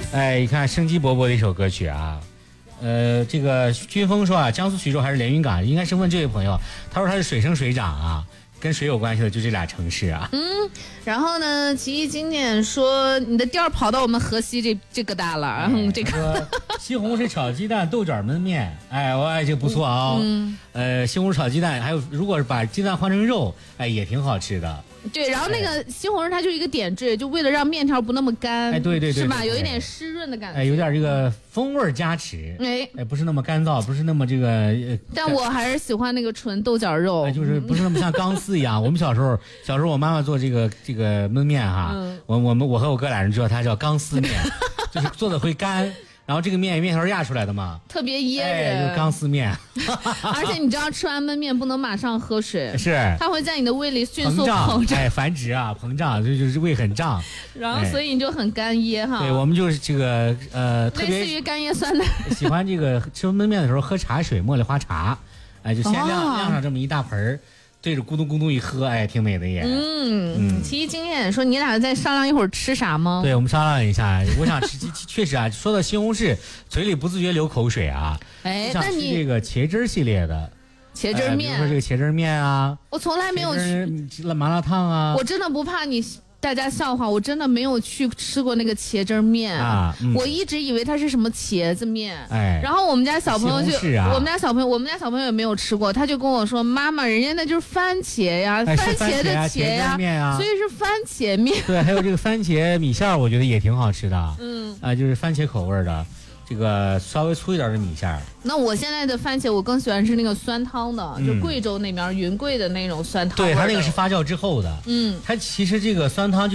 哎，你看生机勃勃的一首歌曲啊。这个军峰说啊，江苏徐州还是连云港，应该是问这位朋友，他说他是水生水长啊，跟水有关系的就这俩城市啊。 然后呢，奇艺经典说你的调儿跑到我们河西这个大了，这个西红柿炒鸡蛋、豆角焖面，哎，我这个不错啊。西红柿炒鸡蛋，还有如果是把鸡蛋换成肉，哎，也挺好吃的。 对，然后那个西红柿它就一个点缀，就为了让面条不那么干， 哎，对， 是吧？有一点湿润的感觉， 哎，有点这个风味加持，哎，不是那么干燥，不是那么这个。 但我还是喜欢那个纯豆角肉， 哎，就是不是那么像钢丝一样。我们小时候我妈妈做这个焖面哈，我和我哥俩人知道它叫钢丝面，就是做的会干。然后这个面条压出来的嘛， 特别噎人， 就是钢丝面。 而且你知道，吃完焖面不能马上喝水， 是它会在你的胃里迅速膨胀， 哎，繁殖啊，膨胀，就是胃很胀， 然后所以你就很干噎哈。 对，我们就是这个特别类似于干噎酸奶， 喜欢这个吃焖面的时候喝茶水，茉莉花茶，哎，就先晾上这么一大盆儿。对着咕咚咕咚一喝，哎，挺美的也。 奇艺经验说你俩再商量一会儿吃啥吗？ 对，我们商量一下，我想吃，确实啊，说到西红柿，嘴里不自觉流口水啊。 哎， 那你这个茄汁系列的茄汁面， 比如说这个茄汁面啊， 我从来没有去麻辣烫啊。 我真的不怕大家笑话，我真的没有去吃过那个茄汁面啊，我一直以为它是什么茄子面， 哎， 然后我们家小朋友我们家小朋友也没有吃过，他就跟我说，妈妈，人家那就是番茄呀，番茄的茄呀，所以是番茄面。 对，还有这个番茄米线，我觉得也挺好吃的，就是番茄口味的。这个稍微粗一点的米线。 那我现在的番茄，我更喜欢吃那个酸汤的，就贵州那边云贵的那种酸汤。 对，它那个是发酵之后的。它其实这个酸汤就